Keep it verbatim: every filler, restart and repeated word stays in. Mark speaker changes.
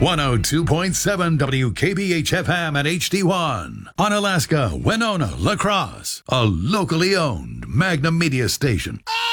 Speaker 1: one oh two point seven W K B H F M at H D one. Onalaska, Winona, La Crosse. A locally owned Magnum Media station.